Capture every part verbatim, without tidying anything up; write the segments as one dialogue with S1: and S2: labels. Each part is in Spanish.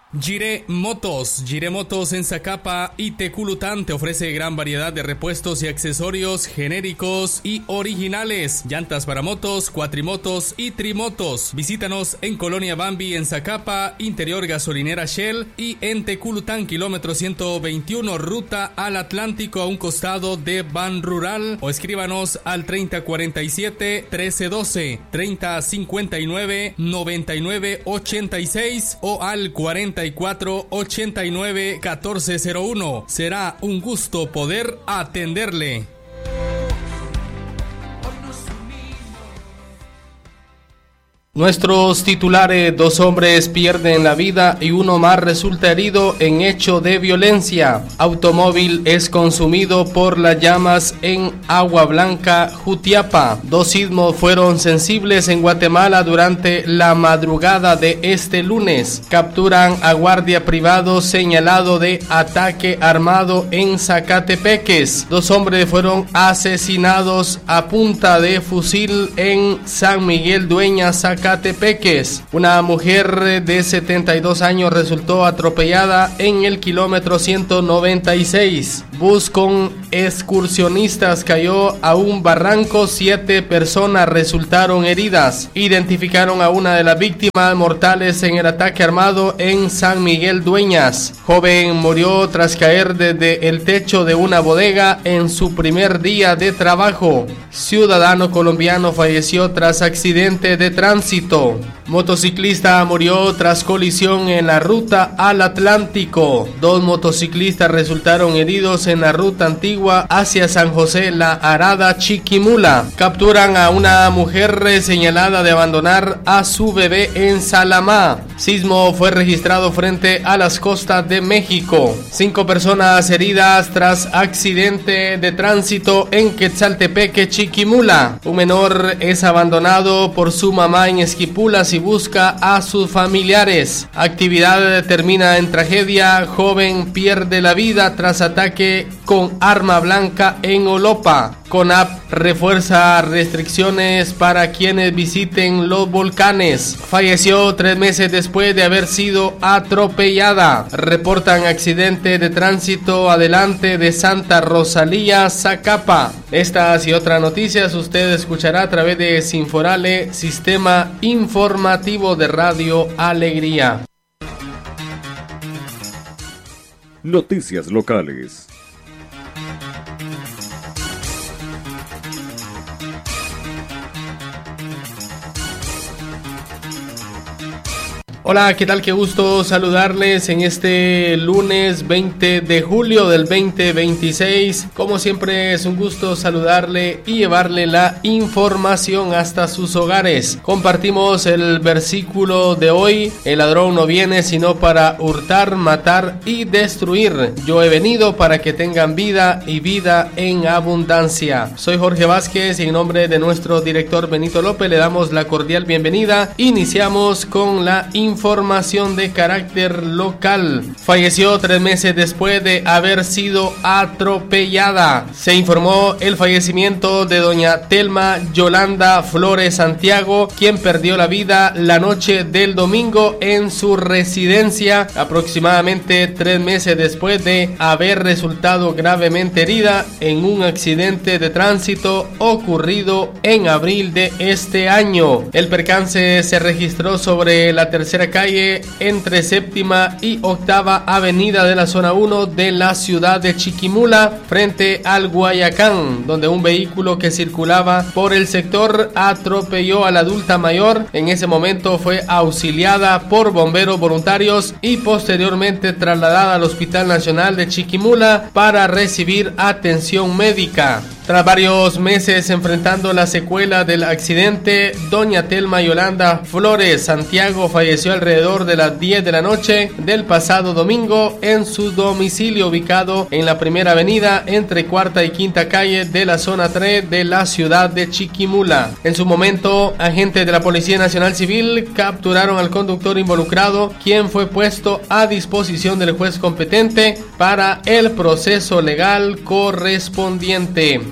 S1: Gire Motos. Gire Motos en Zacapa y Teculután te ofrece gran variedad de repuestos y accesorios genéricos y originales. Llantas para motos, cuatrimotos y trimotos. Visítanos en Colonia Bambi en Zacapa, Interior Gasolinera Shell, y en Teculután, kilómetro ciento veintiuno, ruta al Atlántico, a un costado de Ban Rural. O escríbanos al treinta cuarenta y siete, trece doce, treinta cincuenta y nueve, noventa y nueve ochenta y seis o al cuarenta y cuatro, ochenta y nueve, catorce cero uno. Será un gusto poder atenderle. Nuestros titulares: dos hombres pierden la vida y uno más resulta herido en hecho de violencia. Automóvil es consumido por las llamas en Agua Blanca, Jutiapa. Dos sismos fueron sensibles en Guatemala durante la madrugada de este lunes. Capturan a guardia privado señalado de ataque armado en Zacatepeques. Dos hombres fueron asesinados a punta de fusil en San Miguel Dueña, Zacatepeques. Zacatepeques. Una mujer de setenta y dos años resultó atropellada en el kilómetro ciento noventa y seis. Bus con excursionistas cayó a un barranco. Siete personas resultaron heridas. Identificaron a una de las víctimas mortales en el ataque armado en San Miguel Dueñas. Joven murió tras caer desde el techo de una bodega en su primer día de trabajo. Ciudadano colombiano falleció tras accidente de tránsito. Motociclista murió tras colisión en la ruta al Atlántico. Dos motociclistas resultaron heridos en la ruta antigua hacia San José La Arada, Chiquimula. Capturan a una mujer señalada de abandonar a su bebé en Salamá. Sismo fue registrado frente a las costas de México. Cinco personas heridas tras accidente de tránsito en Quetzaltepeque, Chiquimula. Un menor es abandonado por su mamá en Esquipulas y busca a sus familiares. Actividad termina en tragedia. Joven pierde la vida tras ataque con arma blanca en Olopa. CONAP refuerza restricciones para quienes visiten los volcanes. Falleció tres meses después de haber sido atropellada. Reportan accidente de tránsito adelante de Santa Rosalía, Zacapa. Estas y otras noticias usted escuchará a través de Sinforale, Sistema Informativo de Radio Alegría.
S2: Noticias locales.
S1: Hola, ¿qué tal? Qué gusto saludarles en este lunes veinte de julio del veinte veintiséis. Como siempre es un gusto saludarle y llevarle la información hasta sus hogares. Compartimos el versículo de hoy: el ladrón no viene sino para hurtar, matar y destruir. Yo he venido para que tengan vida y vida en abundancia. Soy Jorge Vázquez y en nombre de nuestro director Benito López le damos la cordial bienvenida. Iniciamos con la información. Información de carácter local. Falleció tres meses después de haber sido atropellada. Se informó el fallecimiento de doña Telma Yolanda Flores Santiago, quien perdió la vida la noche del domingo en su residencia, aproximadamente tres meses después de haber resultado gravemente herida en un accidente de tránsito ocurrido en abril de este año. El percance se registró sobre la tercera calle entre séptima y octava avenida de la zona uno de la ciudad de Chiquimula, frente al Guayacán, donde un vehículo que circulaba por el sector atropelló a la adulta mayor. En ese momento fue auxiliada por bomberos voluntarios y posteriormente trasladada al Hospital Nacional de Chiquimula para recibir atención médica. Tras varios meses enfrentando la secuela del accidente, doña Telma Yolanda Flores Santiago falleció alrededor de las diez de la noche del pasado domingo en su domicilio ubicado en la primera avenida entre cuarta y quinta calle de la zona tres de la ciudad de Chiquimula. En su momento, agentes de la Policía Nacional Civil capturaron al conductor involucrado, quien fue puesto a disposición del juez competente para el proceso legal correspondiente.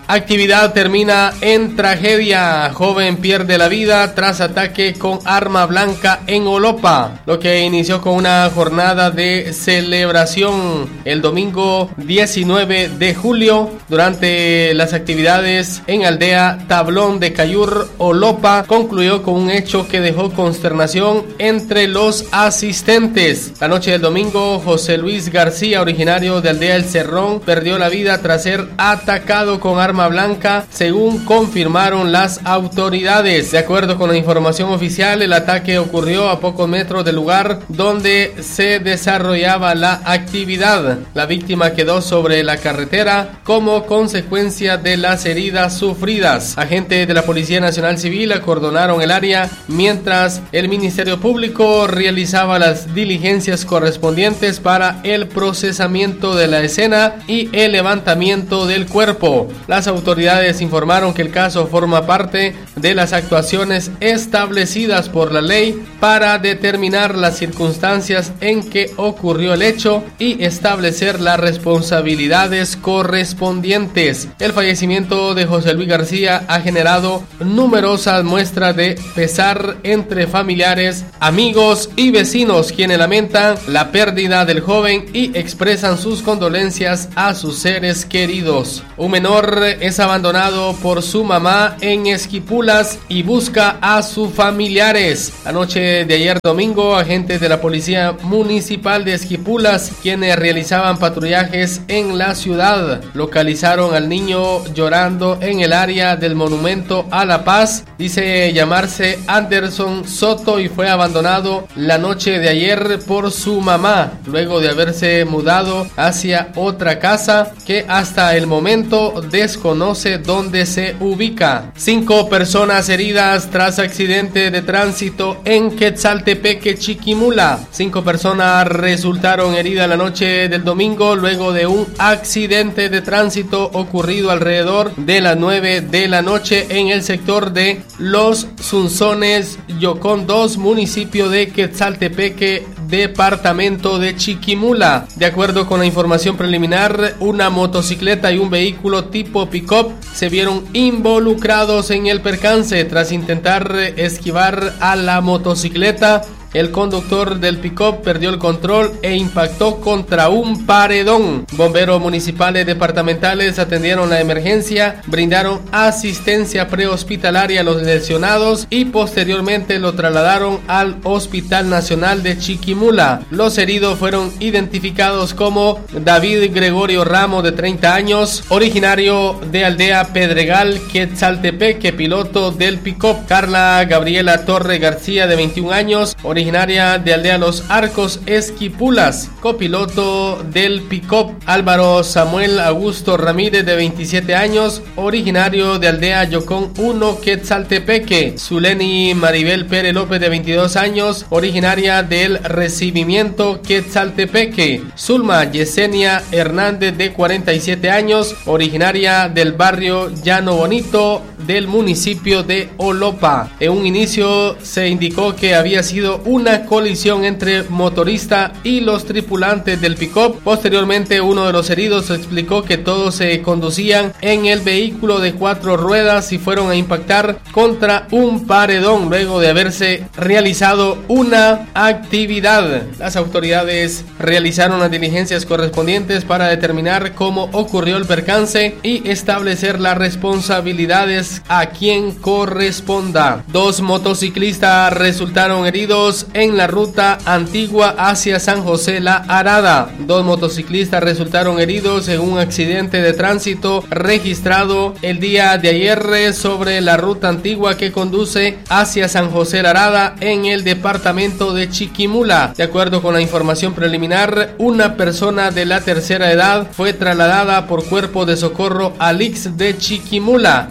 S1: Actividad termina en tragedia. Joven pierde la vida tras ataque con arma blanca en Olopa. Lo que inició con una jornada de celebración el domingo diecinueve de julio durante las actividades en aldea Tablón de Cayur, Olopa, concluyó con un hecho que dejó consternación entre los asistentes. La noche del domingo, José Luis García, originario de aldea El Cerrón, perdió la vida tras ser atacado con arma blanca, según confirmaron las autoridades. De acuerdo con la información oficial, el ataque ocurrió a pocos metros del lugar donde se desarrollaba la actividad. La víctima quedó sobre la carretera como consecuencia de las heridas sufridas. Agentes de la Policía Nacional Civil acordonaron el área mientras el Ministerio Público realizaba las diligencias correspondientes para el procesamiento de la escena y el levantamiento del cuerpo. Las autoridades informaron que el caso forma parte de las actuaciones establecidas por la ley para determinar las circunstancias en que ocurrió el hecho y establecer las responsabilidades correspondientes. El fallecimiento de José Luis García ha generado numerosas muestras de pesar entre familiares, amigos y vecinos, quienes lamentan la pérdida del joven y expresan sus condolencias a sus seres queridos. Un menor es abandonado por su mamá en Esquipulas y busca a sus familiares. La noche de ayer domingo, agentes de la Policía Municipal de Esquipulas, quienes realizaban patrullajes en la ciudad, localizaron al niño llorando en el área del Monumento a la Paz. Dice llamarse Anderson Soto y fue abandonado la noche de ayer por su mamá, luego de haberse mudado hacia otra casa que hasta el momento desconoce dónde se ubica. Cinco personas heridas tras accidente de tránsito en Quetzaltepeque, Chiquimula. Cinco personas resultaron heridas la noche del domingo luego de un accidente de tránsito ocurrido alrededor de las nueve de la noche en el sector de Los Sunzones, Yocón dos, municipio de Quetzaltepeque, departamento de Chiquimula. De acuerdo con la información preliminar, una motocicleta y un vehículo tipo pick-up se vieron involucrados en el percance. Tras intentar esquivar a la motocicleta, el conductor del pick-up perdió el control e impactó contra un paredón. Bomberos municipales departamentales atendieron la emergencia, brindaron asistencia prehospitalaria a los lesionados y posteriormente lo trasladaron al Hospital Nacional de Chiquimula. Los heridos fueron identificados como David Gregorio Ramos, de treinta años, originario de aldea Pedregal, Quetzaltepeque, piloto del pick-up; Carla Gabriela Torre García, de veintiún años, originaria de aldea Los Arcos, Esquipulas, copiloto del pick-up; Álvaro Samuel Augusto Ramírez, de veintisiete años, originario de aldea Yocón uno, Quetzaltepeque; Zuleni Maribel Pérez López, de veintidós años, originaria del Recibimiento, Quetzaltepeque; Zulma Yesenia Hernández, de cuarenta y siete años, originaria del barrio Llano Bonito del municipio de Olopa. En un inicio se indicó que había sido una colisión entre motorista y los tripulantes del pick-up. Posteriormente, uno de los heridos explicó que todos se conducían en el vehículo de cuatro ruedas y fueron a impactar contra un paredón luego de haberse realizado una actividad. Las autoridades realizaron las diligencias correspondientes para determinar cómo ocurrió el percance y establecer las responsabilidades a quien corresponda. Dos motociclistas resultaron heridos en la ruta antigua hacia San José La Arada. Dos motociclistas resultaron heridos en un accidente de tránsito registrado el día de ayer sobre la ruta antigua que conduce hacia San José La Arada en el departamento de Chiquimula. De acuerdo con la información preliminar, una persona de la tercera edad fue trasladada por cuerpo de socorro al I C S de Chiquimula, mientras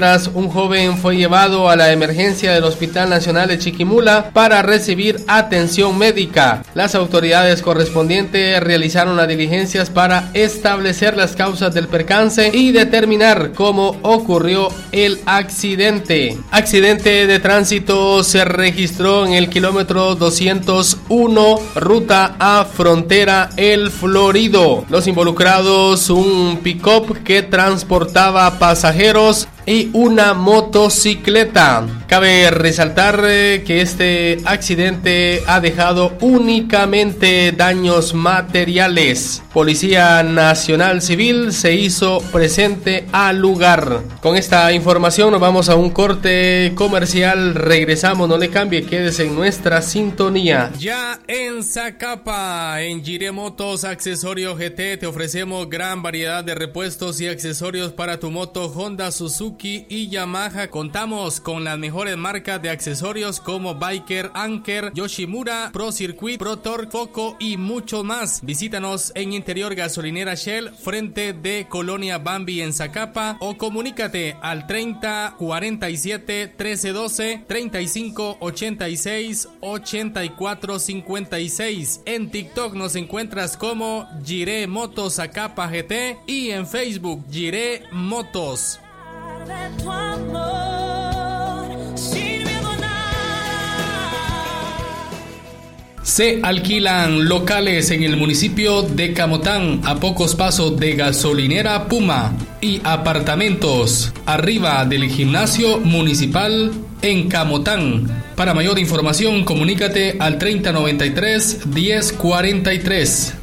S1: mientras un joven fue llevado a la emergencia del Hospital Nacional de Chiquimula para recibir atención médica. Las autoridades correspondientes realizaron las diligencias para establecer las causas del percance y determinar cómo ocurrió el accidente. Accidente de tránsito se registró en el kilómetro doscientos uno, ruta a Frontera El Florido. Los involucrados, un pick-up que transportaba pasajeros y una motocicleta. Cabe resaltar eh, que este accidente ha dejado únicamente daños materiales. Policía Nacional Civil se hizo presente al lugar. Con esta información nos vamos a un corte comercial. Regresamos, no le cambie, quédese en nuestra sintonía. Ya en Zacapa, en Jiré Motos Accesorios G T, te ofrecemos gran variedad de repuestos y accesorios para tu moto Honda, Suzuki y Yamaha. Contamos con las mejores marcas de accesorios como Biker, Anker, Yoshimura, Pro Circuit, Pro Torque, Foco y mucho más. Visítanos en Interior Gasolinera Shell, frente de Colonia Bambi en Zacapa, o comunícate al treinta cuarenta y siete trece doce, treinta y cinco ochenta y seis ochenta y cuatro cincuenta y seis. En TikTok nos encuentras como Jiré Motos Zacapa G T y en Facebook Jiré Motos. De tu amor, sin miedo a nada. Se alquilan locales en el municipio de Camotán, a pocos pasos de Gasolinera Puma, y apartamentos arriba del gimnasio municipal en Camotán. Para mayor información, comunícate al treinta noventa y tres diez cuarenta y tres.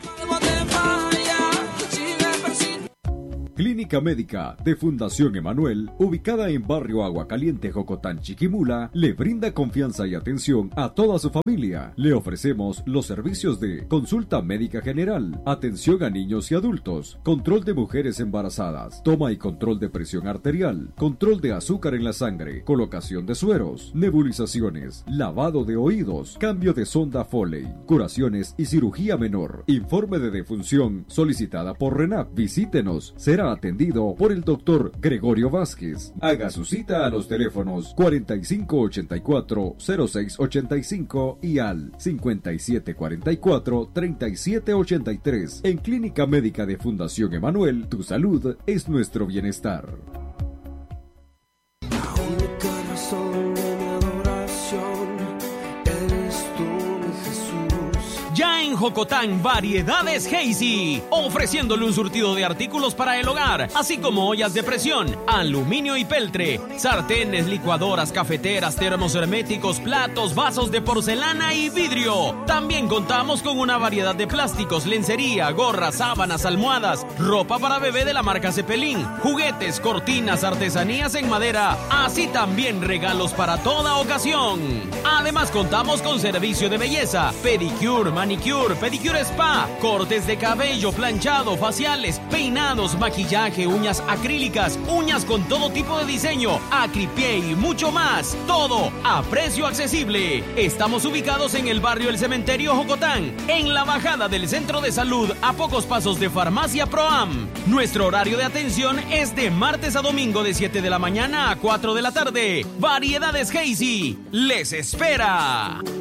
S2: Clínica Médica de Fundación Emanuel, ubicada en Barrio Agua Caliente, Jocotán, Chiquimula, le brinda confianza y atención a toda su familia. Le ofrecemos los servicios de consulta médica general, atención a niños y adultos, control de mujeres embarazadas, toma y control de presión arterial, control de azúcar en la sangre, colocación de sueros, nebulizaciones, lavado de oídos, cambio de sonda Foley, curaciones y cirugía menor. Informe de defunción solicitada por RENAP. Visítenos, será atendido por el doctor Gregorio Vázquez. Haga su cita a los teléfonos cuarenta y cinco ochenta y cuatro cero seis ochenta y cinco y al cincuenta y siete cuarenta y cuatro treinta y siete ochenta y tres. En Clínica Médica de Fundación Emanuel, tu salud es nuestro bienestar.
S3: Ya en Jocotán, Variedades Hazy, ofreciéndole un surtido de artículos para el hogar, así como ollas de presión, aluminio y peltre, sartenes, licuadoras, cafeteras, termos herméticos, platos, vasos de porcelana y vidrio. También contamos con una variedad de plásticos, lencería, gorras, sábanas, almohadas, ropa para bebé de la marca Cepelín, juguetes, cortinas, artesanías en madera, así también regalos para toda ocasión. Además contamos con servicio de belleza, pedicure, manicure, pedicure spa, cortes de cabello, planchado, faciales, peinados, maquillaje, uñas acrílicas, uñas con todo tipo de diseño, acripié y mucho más. Todo a precio accesible. Estamos ubicados en el barrio El Cementerio Jocotán, en la bajada del Centro de Salud, a pocos pasos de Farmacia Proam. Nuestro horario de atención es de martes a domingo de siete de la mañana a cuatro de la tarde. Variedades Hazy les espera.